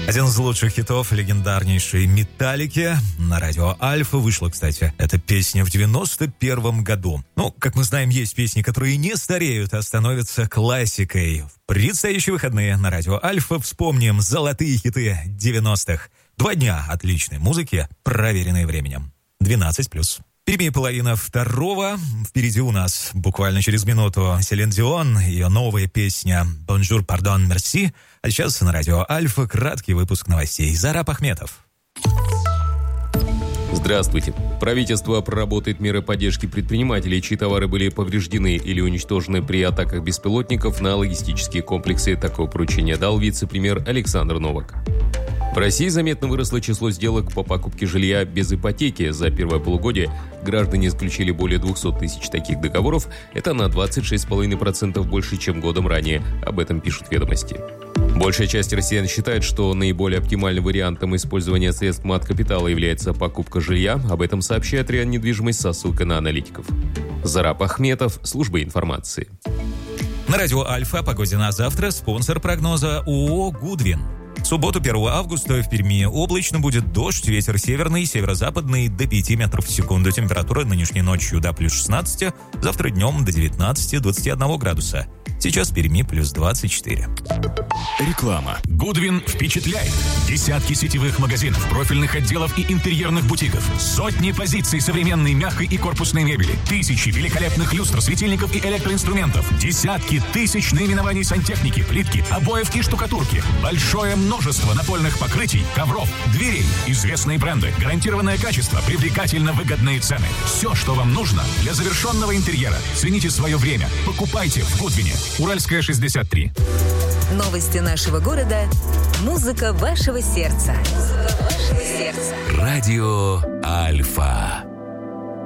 Один из лучших хитов легендарнейшей «Металлики» на радио Альфа вышла, кстати, эта песня в 91 году. Ну, как мы знаем, есть песни, которые не стареют, а становятся классикой. В предстоящие выходные на радио Альфа вспомним золотые хиты 90-х. 2 дня отличной музыки, проверенной временем. 12+. Впереди половина второго. Впереди у нас буквально через минуту Селин Дион, ее новая песня «Bonjour, pardon, merci». А сейчас на радио Альфа краткий выпуск новостей. Зараб Ахметов. Здравствуйте. Правительство проработает меры поддержки предпринимателей, чьи товары были повреждены или уничтожены при атаках беспилотников на логистические комплексы. Такое поручение дал вице-премьер Александр Новак. В России заметно выросло число сделок по покупке жилья без ипотеки. За первое полугодие граждане заключили более 200 тысяч таких договоров. Это на 26,5% больше, чем годом ранее. Об этом пишут «Ведомости». Большая часть россиян считает, что наиболее оптимальным вариантом использования средств мат-капитала является покупка жилья. Об этом сообщает РИА Недвижимость со ссылкой на аналитиков. Зараб Ахметов, служба информации. На радио Альфа о погоде на завтра спонсор прогноза ООО «Гудвин». В субботу, 1 августа, в Перми облачно будет дождь, ветер северный, северо-западный до 5 метров в секунду. Температура нынешней ночью до плюс 16, завтра днем до 19-21 градуса. Сейчас в Перми плюс 24. Реклама. Гудвин впечатляет. Десятки сетевых магазинов, профильных отделов и интерьерных бутиков. Сотни позиций современной мягкой и корпусной мебели. Тысячи великолепных люстр, светильников и электроинструментов. Десятки тысяч наименований сантехники, плитки, обоев и штукатурки. Большое множество напольных покрытий, ковров, дверей. Известные бренды, гарантированное качество, привлекательно выгодные цены. Все, что вам нужно для завершенного интерьера. Цените свое время. Покупайте в Гудвине. Уральская, 63. Новости нашего города. Музыка вашего сердца. Радио Альфа.